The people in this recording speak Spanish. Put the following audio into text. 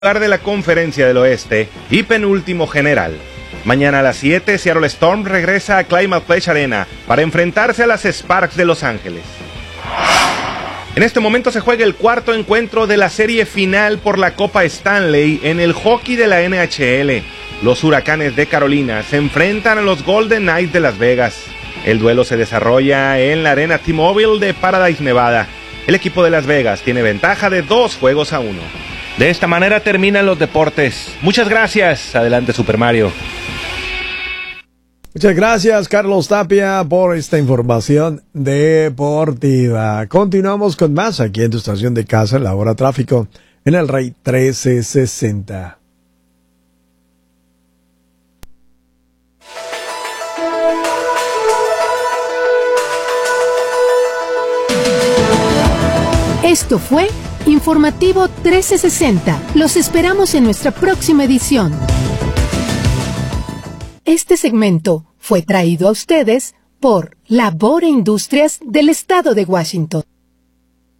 lugar de la Conferencia del Oeste y penúltimo general. Mañana a las 7, Seattle Storm regresa a Climate Pledge Arena para enfrentarse a las Sparks de Los Ángeles. En este momento se juega el cuarto encuentro de la serie final por la Copa Stanley en el hockey de la NHL. Los Huracanes de Carolina se enfrentan a los Golden Knights de Las Vegas. El duelo se desarrolla en la Arena T-Mobile de Paradise, Nevada. El equipo de Las Vegas tiene ventaja de 2-1. De esta manera terminan los deportes. Muchas gracias. Adelante, Super Mario. Muchas gracias, Carlos Tapia, por esta información deportiva. Continuamos con más aquí en tu estación de casa, en la hora tráfico, en el Rey 1360. Esto fue Informativo 1360. Los esperamos en nuestra próxima edición. Este segmento fue traído a ustedes por Labor e Industrias del Estado de Washington.